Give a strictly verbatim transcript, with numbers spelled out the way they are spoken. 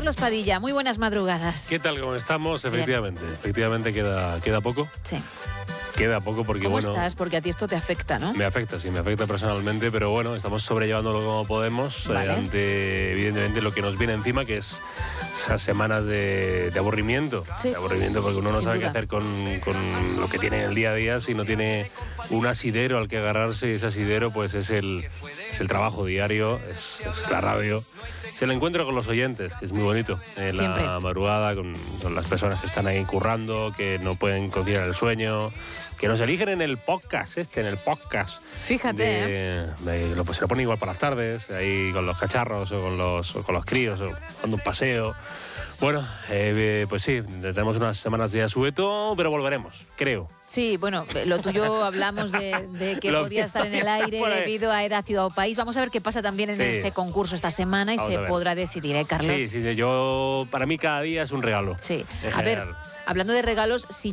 Carlos Padilla, muy buenas madrugadas. ¿Qué tal? ¿Cómo estamos? Efectivamente, Bien. efectivamente queda, queda poco. Sí. Queda poco porque, ¿Cómo bueno... estás? Porque a ti esto te afecta, ¿no? Me afecta, sí, me afecta personalmente, pero bueno, estamos sobrellevándolo como podemos, Vale. eh, ante, evidentemente, lo que nos viene encima, que es esas semanas de, de aburrimiento. Sí. De aburrimiento porque uno no Sin sabe duda. qué hacer con, con lo que tiene en el día a día si no tiene un asidero al que agarrarse, y ese asidero pues es el, es el trabajo diario, es, es la radio. Es el encuentro con los oyentes, que es muy bonito, en Siempre. la madrugada, con, con las personas que están ahí currando, que no pueden conciliar el sueño, que nos eligen en el podcast, este, en el podcast. Fíjate, de, ¿eh? de- lo, pues, se lo ponen igual por las tardes, ahí con los cacharros o con los, o con los críos, o dando un paseo. Bueno, eh, pues sí, tenemos unas semanas de asueto, pero volveremos, creo. Sí, bueno, lo tuyo hablamos de, de que Lo podía mío estar en el todavía aire por ahí. debido a Era Ciudad o País. Vamos a ver qué pasa también en Sí. ese concurso esta semana y Vamos se a ver. podrá decidir, ¿eh, Carlos? Sí, sí, yo, para mí cada día es un regalo. Sí. En A ver, general. hablando de regalos, si